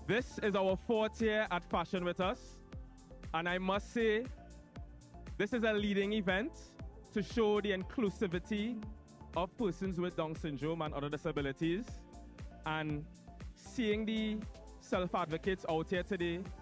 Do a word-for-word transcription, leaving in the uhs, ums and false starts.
This is our fourth year at Fashion With Us, and I must say, this is a leading event to show the inclusivity of persons with Down syndrome and other disabilities. And seeing the self-advocates out here today